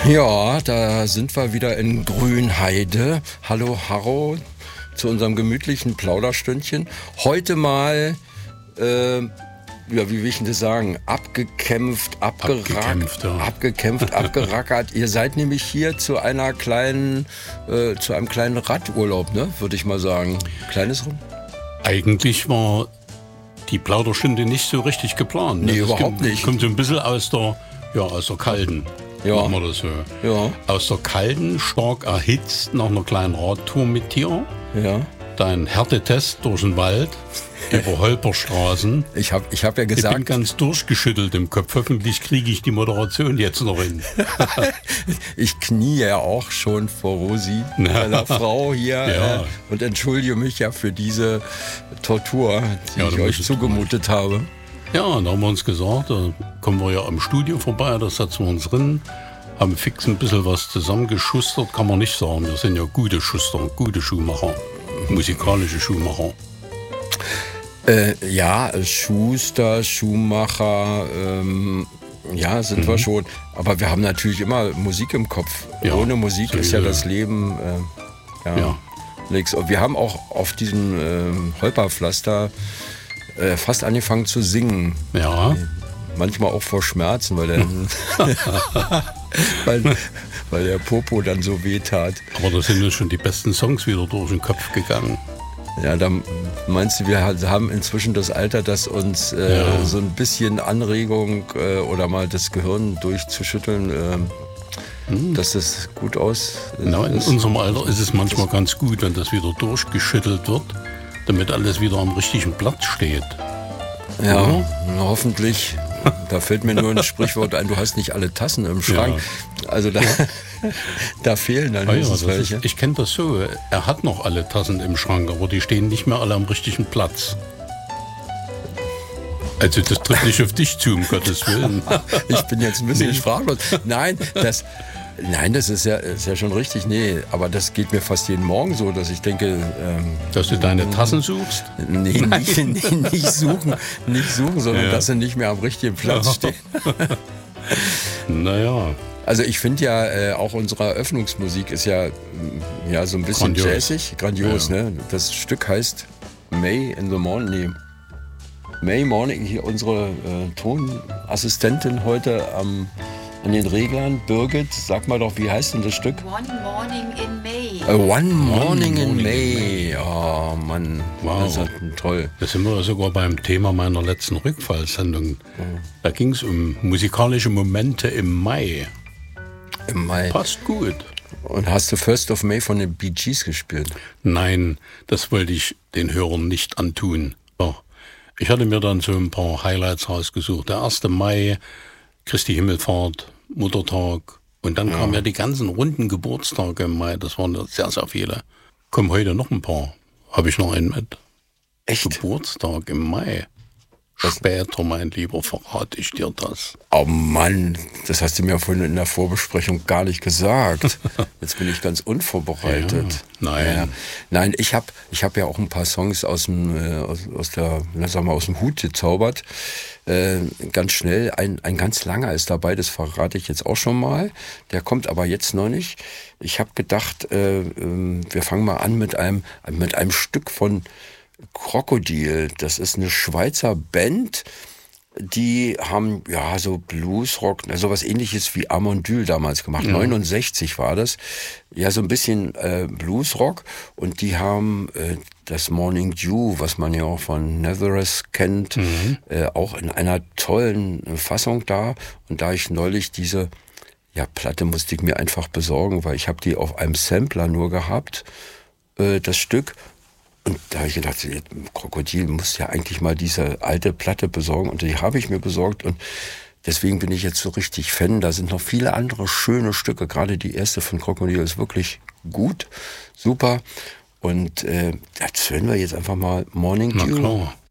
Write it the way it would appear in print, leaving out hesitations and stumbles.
Ja, da sind wir wieder in Grünheide. Hallo Harro zu unserem gemütlichen Plauderstündchen. Heute mal, ja, wie will ich denn das sagen? Abgekämpft, abgerackert. Ihr seid nämlich hier zu einem kleinen Radurlaub, ne? Würde ich mal sagen. Kleines Rum? Eigentlich war die Plauderstunde nicht so richtig geplant. Ne? Nee, überhaupt nicht. Kommt so ein bisschen aus der kalten. Ja. Machen wir das so. Ja. Aus der kalten, stark erhitzt, nach einer kleinen Radtour mit dir. Ja. Dein Härtetest durch den Wald, über Holperstraßen. Ich hab ja gesagt... Ich bin ganz durchgeschüttelt im Kopf. Hoffentlich kriege ich die Moderation jetzt noch hin. Ich knie ja auch schon vor Rosi, meiner Frau hier, und entschuldige mich ja für diese Tortur, die ich euch zugemutet habe. Ja, da haben wir uns gesagt, da kommen wir ja am Studio vorbei, da setzen wir uns drin, haben fix ein bisschen was zusammengeschustert, kann man nicht sagen. Wir sind ja gute Schuster, gute Schuhmacher, musikalische Schuhmacher. Ja, Schuster, Schuhmacher, sind wir schon. Aber wir haben natürlich immer Musik im Kopf. Ja, ohne Musik ist ja das Leben nichts. Und wir haben auch auf diesem Holperpflaster fast angefangen zu singen. Ja. Manchmal auch vor Schmerzen, weil der Popo dann so weh tat. Aber da sind uns schon die besten Songs wieder durch den Kopf gegangen. Ja, da meinst du, wir haben inzwischen das Alter, dass uns so ein bisschen Anregung oder mal das Gehirn durchzuschütteln, dass das gut aus in unserem Alter ist es manchmal ganz gut, wenn das wieder durchgeschüttelt wird, damit alles wieder am richtigen Platz steht. Ja, hoffentlich. Da fällt mir nur ein Sprichwort ein, du hast nicht alle Tassen im Schrank. Ja. Also da fehlen dann welche. Ich kenne das so, er hat noch alle Tassen im Schrank, aber die stehen nicht mehr alle am richtigen Platz. Also das tritt nicht auf dich zu, um Gottes Willen. Ich bin jetzt ein bisschen sprachlos. Nein, das ist ja schon richtig. Nee, aber das geht mir fast jeden Morgen so, dass ich denke... dass du deine Tassen suchst? Nee, nicht suchen, sondern dass sie nicht mehr am richtigen Platz stehen. Naja. Also ich finde ja, auch unsere Eröffnungsmusik ist ja so ein bisschen jazzig, grandios. Ja. Ne? Das Stück heißt May in the Morning. May Morning, hier unsere Tonassistentin heute an den Reglern. Birgit, sag mal doch, wie heißt denn das Stück? One Morning in May. One Morning in May. Oh Mann, wow. Das ist toll. Da sind wir sogar beim Thema meiner letzten Rückfallsendung. Da ging es um musikalische Momente im Mai. Im Mai. Passt gut. Und hast du First of May von den Bee Gees gespielt? Nein, das wollte ich den Hörern nicht antun. Doch. Ich hatte mir dann so ein paar Highlights rausgesucht. Der 1. Mai, Christi Himmelfahrt, Muttertag. Und dann kamen ja die ganzen runden Geburtstage im Mai. Das waren sehr, sehr viele. Kommen heute noch ein paar. Habe ich noch einen mit. Echt? Geburtstag im Mai. Später, mein Lieber, verrate ich dir das. Oh Mann, das hast du mir vorhin in der Vorbesprechung gar nicht gesagt. Jetzt bin ich ganz unvorbereitet. Ja, nein. Ja. Nein, ich hab ja auch ein paar Songs aus dem Hut gezaubert. Ganz schnell, ein ganz langer ist dabei, das verrate ich jetzt auch schon mal. Der kommt aber jetzt noch nicht. Ich habe gedacht, wir fangen mal an mit einem Stück von Krokodil. Das ist eine Schweizer Band, die haben so Bluesrock, so was ähnliches wie Amondyl damals gemacht. 69 war das. Ja, so ein bisschen Bluesrock. Und die haben das Morning Dew, was man ja auch von Nazareth kennt, auch in einer tollen Fassung da. Und da ich neulich diese Platte musste ich mir einfach besorgen, weil ich habe die auf einem Sampler nur gehabt, das Stück. Und da habe ich gedacht, Krokodil muss ja eigentlich mal diese alte Platte besorgen. Und die habe ich mir besorgt. Und deswegen bin ich jetzt so richtig Fan. Da sind noch viele andere schöne Stücke. Gerade die erste von Krokodil ist wirklich gut, super. Und das hören wir jetzt einfach mal Morning Dew. Na klar.